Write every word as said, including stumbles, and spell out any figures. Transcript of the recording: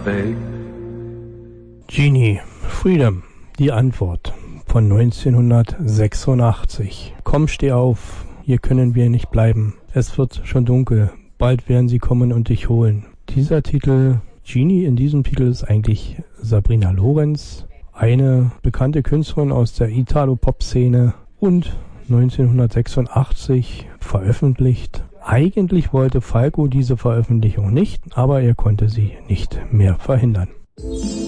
babe. Genie, Freedom, die Antwort von neunzehnhundertsechsundachtzig. Komm, steh auf, hier können wir nicht bleiben. Es wird schon dunkel, bald werden sie kommen und dich holen. Dieser Titel, Genie, in diesem Titel ist eigentlich Sabrina Lorenz, eine bekannte Künstlerin aus der Italo-Pop-Szene und neunzehnhundertsechsundachtzig veröffentlicht. Eigentlich wollte Falco diese Veröffentlichung nicht, aber er konnte sie nicht mehr verhindern.